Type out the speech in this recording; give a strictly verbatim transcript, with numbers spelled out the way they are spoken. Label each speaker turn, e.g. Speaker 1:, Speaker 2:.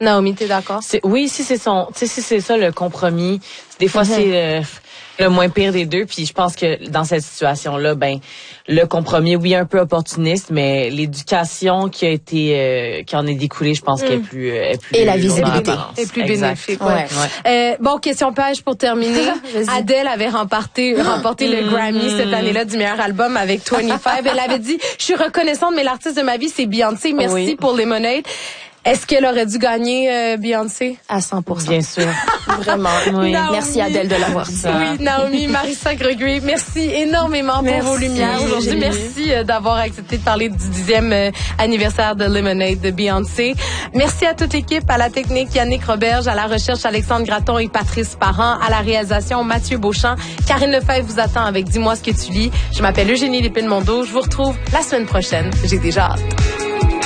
Speaker 1: Naomi, t'es d'accord?
Speaker 2: C'est, oui, si c'est son, tu sais, si c'est ça le compromis, des fois
Speaker 1: Mm-hmm.
Speaker 2: c'est le, le moins pire des deux. Puis je pense que dans cette situation-là, ben le compromis, oui, un peu opportuniste, mais l'éducation qui a été, euh, qui en est découlée, je pense mm. qu'elle est plus, euh, est plus
Speaker 3: et la visibilité
Speaker 1: est plus bénéfique.
Speaker 3: Ouais.
Speaker 1: Ouais. Ouais. Euh, bon, question page pour terminer. Adele avait remporté, remporté le Grammy cette année-là du meilleur album avec vingt-cinq. Elle avait dit, je suis reconnaissante, mais l'artiste de ma vie c'est Beyoncé. Merci oui. pour Lemonade. Est-ce qu'elle aurait dû gagner euh, Beyoncé?
Speaker 3: À cent pour cent.
Speaker 2: Bien sûr.
Speaker 3: Vraiment. Oui.
Speaker 1: Naomi,
Speaker 3: merci Adèle de l'avoir dit.
Speaker 1: Oui, Naomi, Marissa Gregory, merci énormément merci. pour vos lumières aujourd'hui. Merci euh, d'avoir accepté de parler du dixième euh, anniversaire de Lemonade de Beyoncé. Merci à toute l'équipe, à la technique Yannick Roberge, à la recherche Alexandre Gratton et Patrice Parent, à la réalisation Mathieu Beauchamp. Karine Lefebvre vous attend avec Dis-moi ce que tu lis. Je m'appelle Eugénie Lépine-Mondeau. Je vous retrouve la semaine prochaine. J'ai déjà hâte.